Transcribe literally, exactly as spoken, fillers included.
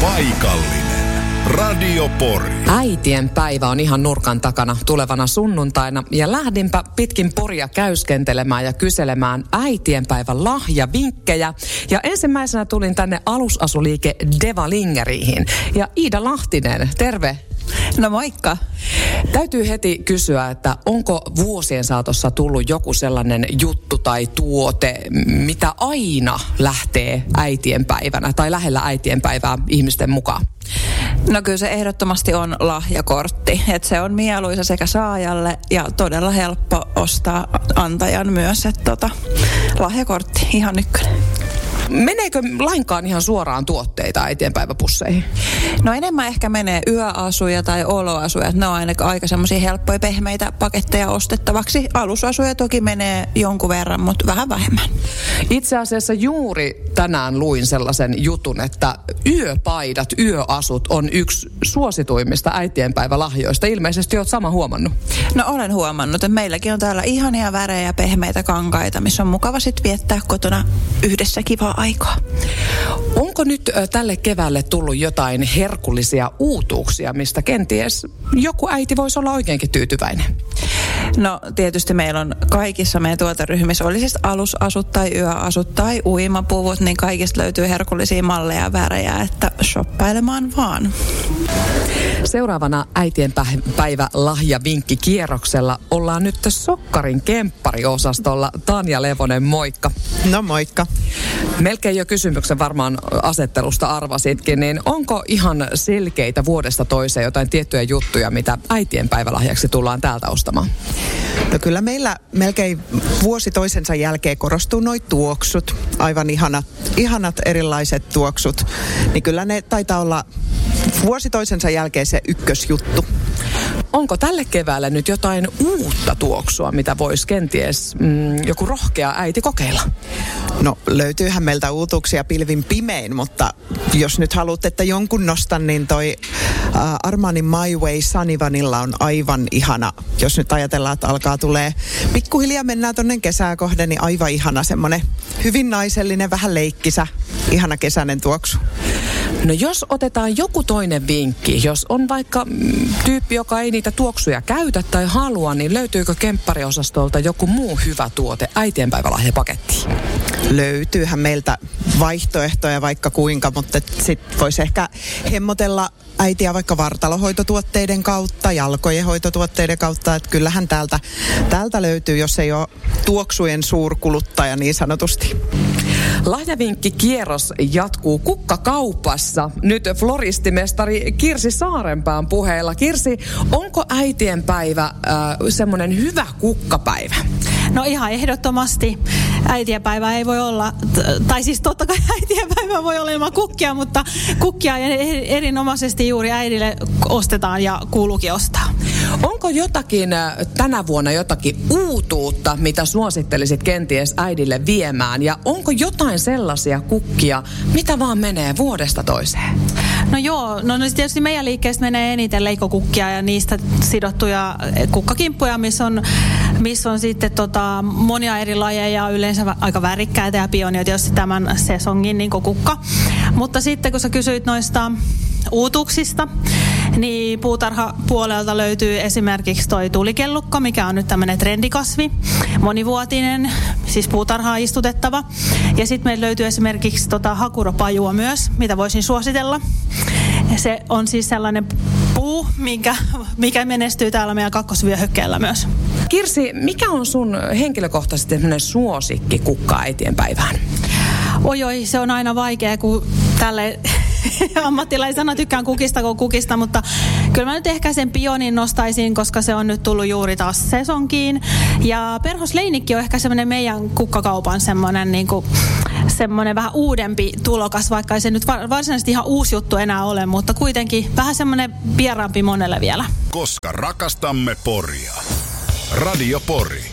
Paikallinen Radio Pori. Äitien päivä on ihan nurkan takana tulevana sunnuntaina ja lähdinpä pitkin Poria käyskentelemään ja kyselemään äitien päivän lahjavinkkejä. Ja ensimmäisenä tulin tänne alusasuliike Devalingeriin. Ja Iida Lahtinen, terve. No moikka. Täytyy heti kysyä, että onko vuosien saatossa tullut joku sellainen juttu tai tuote, mitä aina lähtee äitien päivänä tai lähellä äitien päivää ihmisten mukaan? No kyllä se ehdottomasti on lahjakortti. Että se on mieluisa sekä saajalle ja todella helppo ostaa antajan myös. Että tota, lahjakortti, ihan ykkönen. Meneekö lainkaan ihan suoraan tuotteita äitienpäiväpusseihin? No enemmän ehkä menee yöasuja tai oloasuja. Ne on aina aika semmoisia helppoja pehmeitä paketteja ostettavaksi. Alusasuja toki menee jonkun verran, mutta vähän vähemmän. Itse asiassa juuri tänään luin sellaisen jutun, että yöpaidat, yöasut on yksi suosituimmista äitienpäivälahjoista. Ilmeisesti olet sama huomannut. No olen huomannut, että meilläkin on täällä ihania värejä ja pehmeitä kankaita, missä on mukava sitten viettää kotona yhdessä kivaa aikaa. Onko nyt tälle keväälle tullut jotain herkullisia uutuuksia, mistä kenties joku äiti voisi olla oikeinkin tyytyväinen? No tietysti meillä on kaikissa meidän tuoteryhmissä, oli siis alusasut tai yöasut tai uimapuvut, niin kaikista löytyy herkullisia malleja ja värejä, että shoppailemaan vaan. Seuraavana äitienpäivä lahjavinkki kierroksella ollaan nyt Sokkarin kemppariosastolla. Tanja Levonen, moikka. No moikka. Melkein jo kysymyksen varmaan asettelusta arvasitkin, niin onko ihan selkeitä vuodesta toiseen jotain tiettyjä juttuja, mitä äitienpäivälahjaksi tullaan täältä ostamaan? No kyllä meillä melkein vuosi toisensa jälkeen korostuu noi tuoksut. Aivan ihanat, ihanat erilaiset tuoksut. Niin kyllä ne taitaa olla vuosi toisensa jälkeen se ykkösjuttu. Onko tälle keväälle nyt jotain uutta tuoksua, mitä voisi kenties mm, joku rohkea äiti kokeilla? No löytyyhän meiltä uutuuksia pilvin pimein, mutta jos nyt haluat, että jonkun nostan, niin toi uh, Armani My Way Sunny Vanilla on aivan ihana. Jos nyt ajatellaan, että alkaa tulee pikkuhiljaa mennään tonne kesää kohden, niin aivan ihana semmonen hyvin naisellinen, vähän leikkisä, ihana kesäinen tuoksu. No jos otetaan joku toinen vinkki, jos on vaikka tyyppi, joka ei niitä tuoksuja käytä tai halua, niin löytyykö kemppariosastolta joku muu hyvä tuote äitienpäivälahjapakettiin? Löytyyhän meiltä vaihtoehtoja vaikka kuinka, mutta sitten voisi ehkä hemmotella äitiä vaikka vartalohoitotuotteiden kautta, jalkojen hoitotuotteiden kautta, että kyllähän täältä, täältä löytyy, jos ei ole tuoksujen suurkuluttaja niin sanotusti. Lahjavinkki kierros jatkuu kukkakaupassa. Nyt floristimestari Kirsi Saarenpään puheella. Kirsi, onko äitienpäivä äh, semmoinen hyvä kukkapäivä? No ihan ehdottomasti. Äitienpäivä ei voi olla, tai siis totta kai äitienpäivä voi olla ilman kukkia, mutta kukkia erinomaisesti juuri äidille ostetaan ja kuuluukin ostaa. Onko jotakin tänä vuonna jotakin uutuutta, mitä suosittelisit kenties äidille viemään? Ja onko jotain sellaisia kukkia, mitä vaan menee vuodesta toiseen? No joo, no tietysti meidän liikkeestä menee eniten leikkokukkia ja niistä sidottuja kukkakimppuja, missä on, missä on sitten tota monia eri lajeja, yleensä aika värikkäitä ja pionia tietysti tämän sesongin niin kukka. Mutta sitten kun sä kysyit noista uutuuksista, niin puutarhapuolelta löytyy esimerkiksi toi tulikellukka, mikä on nyt tämmöinen trendikasvi, monivuotinen, siis puutarhaa istutettava. Ja sitten meillä löytyy esimerkiksi tota hakuropajua myös, mitä voisin suositella. Se on siis sellainen puu, mikä, mikä menestyy täällä meidän kakkosvyöhykkeellä myös. Kirsi, mikä on sun henkilökohtaisesti tämmöinen suosikki kukka-äitien päivään? Oi oi, se on aina vaikea, kun tälle ammattilaisena tykkään kukista kuin kukista, mutta kyllä mä nyt ehkä sen pionin nostaisin, koska se on nyt tullut juuri taas sesonkiin. Ja perhosleinikki on ehkä semmoinen meidän kukkakaupan semmoinen niin kuin semmoinen vähän uudempi tulokas, vaikka ei se nyt varsinaisesti ihan uusi juttu enää ole, mutta kuitenkin vähän semmoinen vieraampi monelle vielä. Koska rakastamme Poria. Radio Pori.